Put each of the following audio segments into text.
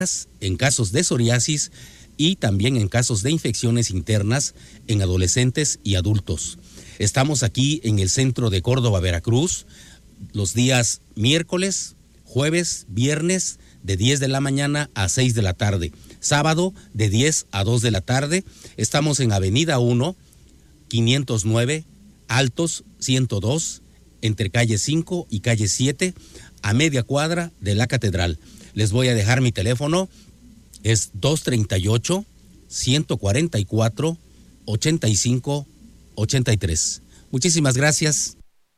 en casos de psoriasis y también en casos de infecciones internas en adolescentes y adultos. Estamos aquí en el centro de Córdoba, Veracruz, los días miércoles, jueves, viernes, de 10 de la mañana a 6 de la tarde. Sábado, de 10 a 2 de la tarde. Estamos en Avenida 1, 509, Altos 102, entre calle 5 y calle 7, a media cuadra de la Catedral. Les voy a dejar mi teléfono, es 238-144-85-83. Muchísimas gracias.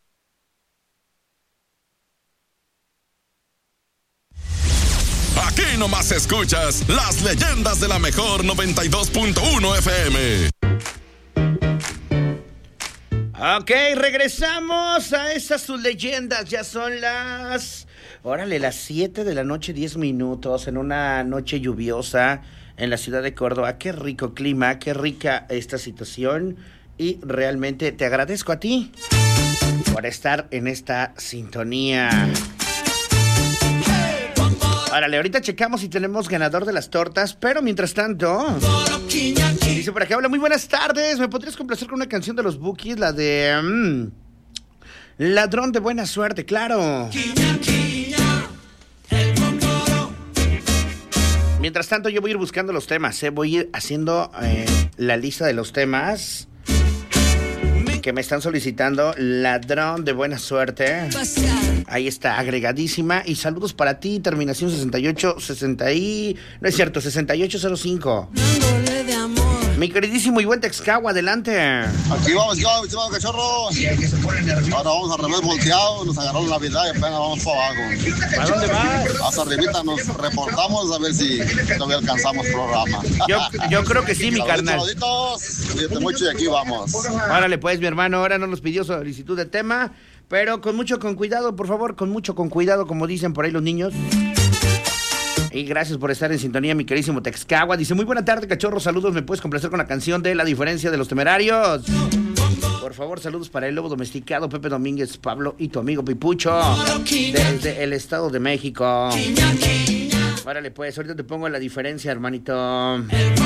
Aquí nomás escuchas las leyendas de la mejor 92.1 FM. Ok, regresamos a esas sus leyendas. Ya son las 7 de la noche, 10 minutos, en una noche lluviosa en la ciudad de Córdoba. Qué rico clima, qué rica esta situación. Y realmente te agradezco a ti por estar en esta sintonía. Órale, ahorita checamos si tenemos ganador de las tortas, pero mientras tanto, dice por acá, hola, muy buenas tardes, ¿me podrías complacer con una canción de los Bukis, la de Ladrón de Buena Suerte? Claro. Mientras tanto, yo voy a ir buscando los temas, voy a ir haciendo la lista de los temas que me están solicitando. Ladrón de Buena Suerte. Ahí está, agregadísima. Y saludos para ti, terminación 6805. Mi queridísimo y buen Texcagua, adelante. Aquí vamos, cachorro. Ahora vamos al revés volteado, nos agarró la Navidad y apenas vamos para abajo. ¿A dónde vas? Hasta arribita nos reportamos a ver si todavía alcanzamos programa. Yo creo que sí, mi carnal. Saluditos, cuídate mucho y aquí vamos. Órale pues, mi hermano, ahora no nos pidió solicitud de tema, pero con cuidado, por favor, con cuidado, como dicen por ahí los niños. Y gracias por estar en sintonía, mi queridísimo Texcagua. Dice, muy buena tarde, cachorro, saludos, ¿me puedes complacer con la canción de La Diferencia de los Temerarios? Por favor, saludos para el lobo domesticado, Pepe Domínguez, Pablo y tu amigo Pipucho, desde el Estado de México. Órale pues, ahorita te pongo La Diferencia, hermanito.